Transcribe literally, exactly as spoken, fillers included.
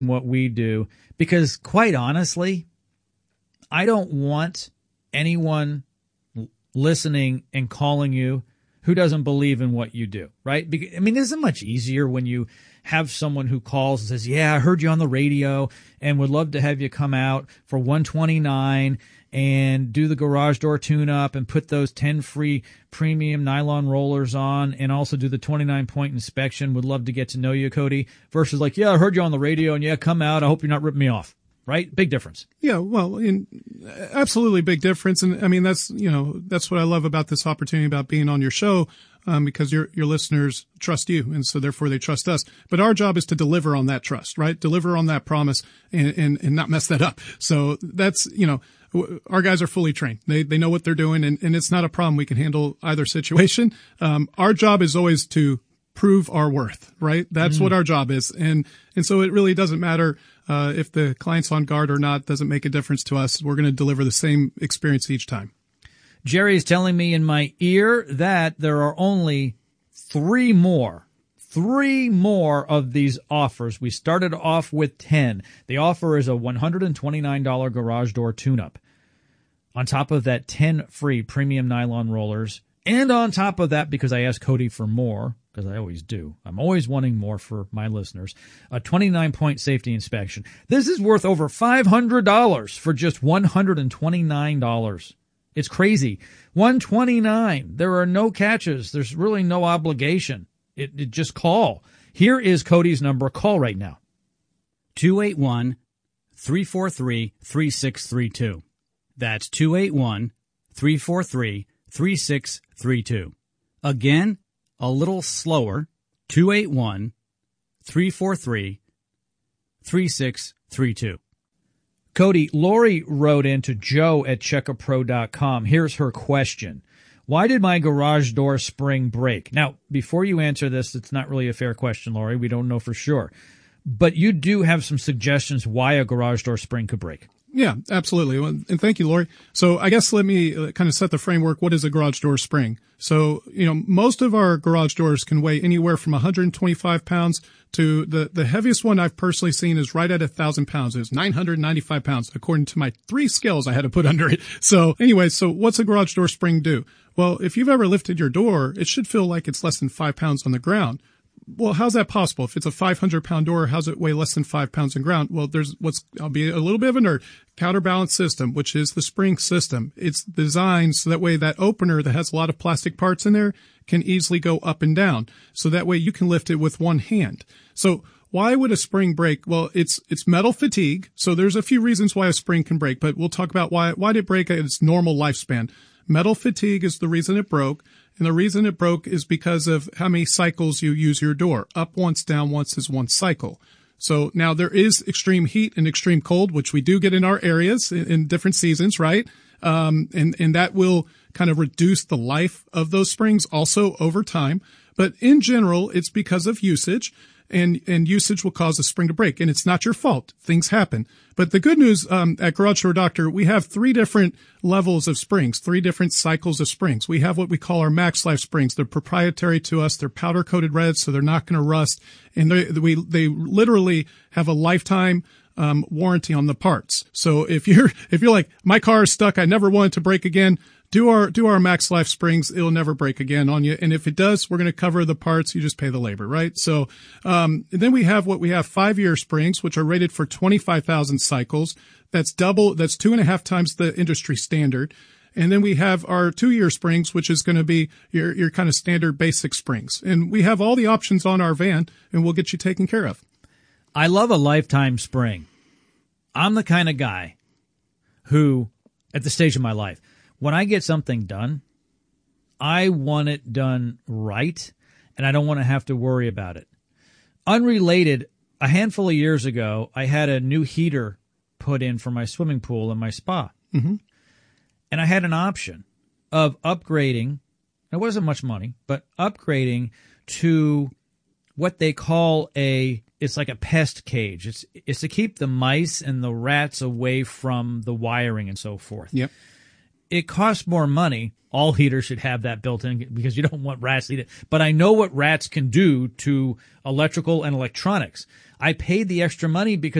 what we do, because quite honestly, I don't want anyone listening and calling you who doesn't believe in what you do, right? Because, I mean, this is much easier when you have someone who calls and says, yeah, I heard you on the radio and would love to have you come out for one twenty-nine and do the garage door tune-up and put those ten free premium nylon rollers on and also do the twenty-nine point inspection. Would love to get to know you, Cody, versus like, yeah, I heard you on the radio and yeah, come out. I hope you're not ripping me off. Right? Big difference. Yeah, well, in, absolutely big difference. And I mean, that's, you know, that's what I love about this opportunity about being on your show, um, because your, your listeners trust you. And so therefore they trust us. But our job is to deliver on that trust, right? Deliver on that promise and, and, and not mess that up. So that's, you know, our guys are fully trained. They, they know what they're doing, and, and it's not a problem. We can handle either situation. Um, our job is always to prove our worth, right? That's mm. what our job is. And, and so it really doesn't matter, uh, if the client's on guard or not, doesn't make a difference to us. We're going to deliver the same experience each time. Jerry is telling me in my ear that there are only three more, three more of these offers. We started off with ten. The offer is a one hundred twenty-nine dollars garage door tune-up. On top of that, ten free premium nylon rollers. And on top of that, because I asked Cody for more, because I always do, I'm always wanting more for my listeners, a twenty-nine point safety inspection. This is worth over five hundred dollars for just one hundred twenty-nine dollars. It's crazy. one hundred twenty-nine dollars. There are no catches. There's really no obligation. It, it just call. Here is Cody's number. Call right now. two eight one, three four three, three six three two. That's two eight one, three four three, three six three two. Again, a little slower, two eight one, three four three, three six three two. Cody, Lori wrote into Joe at checka pro dot com. Here's her question. Why did my garage door spring break? Now, before you answer this, it's not really a fair question, Lori. We don't know for sure. But you do have some suggestions why a garage door spring could break. Yeah, absolutely. And thank you, Lori. So I guess let me kind of set the framework. What is a garage door spring? So, you know, most of our garage doors can weigh anywhere from one hundred twenty-five pounds to the, the heaviest one I've personally seen is right at a thousand pounds. It's nine hundred ninety-five pounds, according to my three scales I had to put under it. So anyway, so what's a garage door spring do? Well, if you've ever lifted your door, it should feel like it's less than five pounds on the ground. Well, how's that possible? If it's a five hundred pound door, how's it weigh less than five pounds on ground? Well, there's what's, I'll be a little bit of a nerd, counterbalance system, which is the spring system. It's designed so that way that opener that has a lot of plastic parts in there can easily go up and down. So that way you can lift it with one hand. So why would a spring break? Well, it's, it's metal fatigue. So there's a few reasons why a spring can break, but we'll talk about why, why did it break at its normal lifespan. Metal fatigue is the reason it broke. And the reason it broke is because of how many cycles you use your door. Up once, down once is one cycle. So now there is extreme heat and extreme cold, which we do get in our areas in, in different seasons, right? Um, and, and that will kind of reduce the life of those springs also over time. But in general, it's because of usage. And, and usage will cause a spring to break. And it's not your fault. Things happen. But the good news, um, at Garage Door Doctor, we have three different levels of springs, three different cycles of springs. We have what we call our Max Life springs. They're proprietary to us. They're powder coated red, so they're not going to rust. And they, we, they literally have a lifetime, um, warranty on the parts. So if you're, if you're like, my car is stuck, I never want it to break again, do our, do our Max Life springs. It'll never break again on you. And if it does, we're going to cover the parts. You just pay the labor, right? So, um, and then we have what we have five year springs, which are rated for twenty-five thousand cycles. That's double, that's two and a half times the industry standard. And then we have our two year springs, which is going to be your, your kind of standard basic springs. And we have all the options on our van, and we'll get you taken care of. I love a lifetime spring. I'm the kind of guy who, at the stage of my life, when I get something done, I want it done right, and I don't want to have to worry about it. Unrelated, a handful of years ago, I had a new heater put in for my swimming pool and my spa. Mm-hmm. And I had an option of upgrading. It wasn't much money, but upgrading to what they call a, it's like a pest cage. It's, it's to keep the mice and the rats away from the wiring and so forth. Yep. it costs more money. All heaters should have that built in because you don't want rats to eat it. But I know what rats can do to electrical and electronics. I paid the extra money because